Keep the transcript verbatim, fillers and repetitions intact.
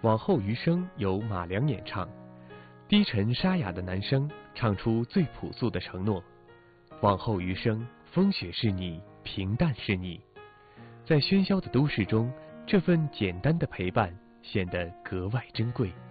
往后余生由马良演唱，低沉沙哑的男声唱出最朴素的承诺。往后余生，风雪是你，平淡是你。在喧嚣的都市中，这份简单的陪伴显得格外珍贵。